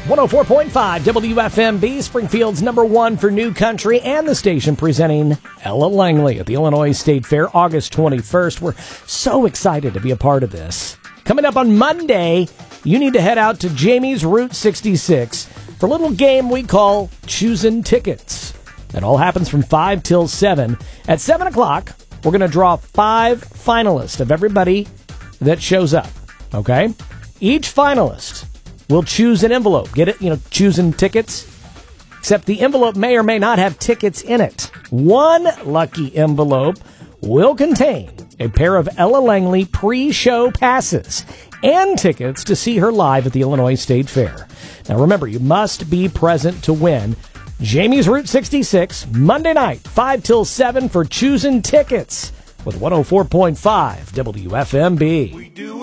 104.5 WFMB, Springfield's #1 for new country, and the station presenting Ella Langley at the Illinois State Fair, August 21st. We're so excited to be a part of this. Coming up on Monday, you need to head out to Jamie's Route 66 for a little game we call Choosing Tickets. That all happens from 5 till 7. At 7 o'clock, we're going to draw 5 finalists of everybody that shows up, okay? Each finalist will choose an envelope. Get it? Choosing tickets. Except the envelope may or may not have tickets in it. One lucky envelope will contain a pair of Ella Langley pre-show passes and tickets to see her live at the Illinois State Fair. Now remember, you must be present to win. Jamie's Route 66, Monday night, 5 till 7 for Choosing Tickets with 104.5 WFMB.